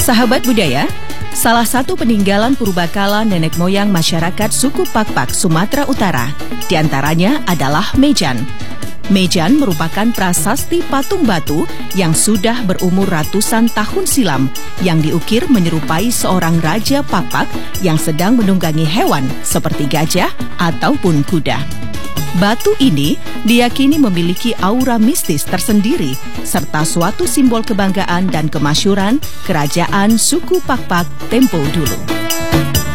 Sahabat budaya, salah satu peninggalan purbakala nenek moyang masyarakat suku Pakpak Sumatera Utara, diantaranya adalah mejan. Mejan merupakan prasasti patung batu yang sudah berumur ratusan tahun silam, yang diukir menyerupai seorang raja Pakpak yang sedang menunggangi hewan seperti gajah ataupun kuda. Batu ini diyakini memiliki aura mistis tersendiri serta suatu simbol kebanggaan dan kemasyuran kerajaan suku Pakpak tempo dulu.